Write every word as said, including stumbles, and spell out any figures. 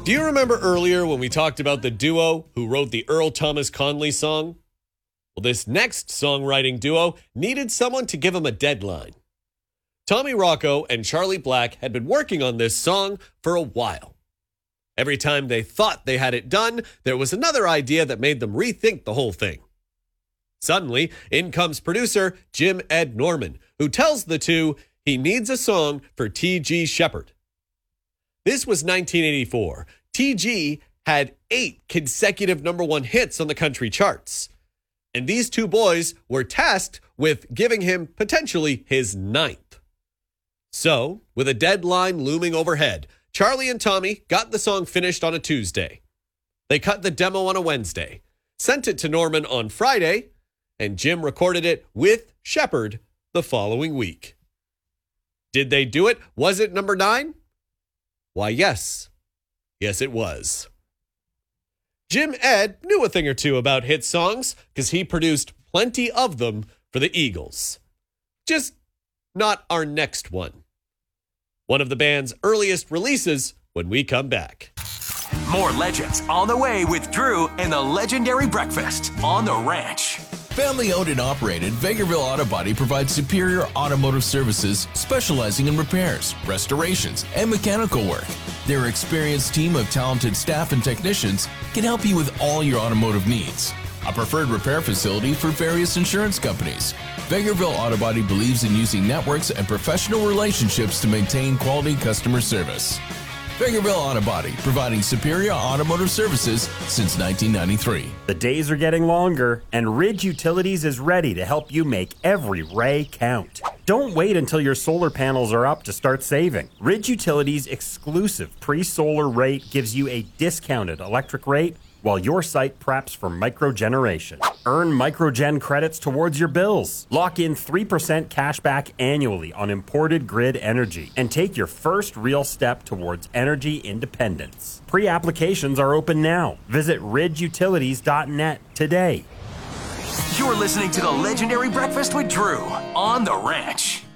Do you remember earlier when we talked about the duo who wrote the Earl Thomas Conley song? Well, this next songwriting duo needed someone to give them a deadline. Tommy Rocco and Charlie Black had been working on this song for a while. Every time they thought they had it done, there was another idea that made them rethink the whole thing. Suddenly, in comes producer Jim Ed Norman, who tells the two he needs a song for T G Sheppard. This was nineteen eighty-four. T G had eight consecutive number one hits on the country charts. And these two boys were tasked with giving him potentially his ninth. So, with a deadline looming overhead, Charlie and Tommy got the song finished on a Tuesday. They cut the demo on a Wednesday, sent it to Norman on Friday, and Jim recorded it with Sheppard the following week. Did they do it? Was it number nine? Why, yes. Yes, it was. Jim Ed knew a thing or two about hit songs because he produced plenty of them for the Eagles. Just not our next one. One of the band's earliest releases when we come back. More legends on the way with Drew and the Legendary Breakfast on the Ranch. Family owned and operated, Vegreville Auto Body provides superior automotive services specializing in repairs, restorations, and mechanical work. Their experienced team of talented staff and technicians can help you with all your automotive needs. A preferred repair facility for various insurance companies. Vegreville Auto Body believes in using networks and professional relationships to maintain quality customer service. Vegreville Auto Body, providing superior automotive services since nineteen ninety-three. The days are getting longer, and Ridge Utilities is ready to help you make every ray count. Don't wait until your solar panels are up to start saving. Ridge Utilities' exclusive pre-solar rate gives you a discounted electric rate while your site preps for microgeneration. Earn microgen credits towards your bills. Lock in three percent cash back annually on imported grid energy and take your first real step towards energy independence. Pre-applications are open now. Visit ridge utilities dot net today. You're listening to the Legendary Breakfast with Drew on the Ranch.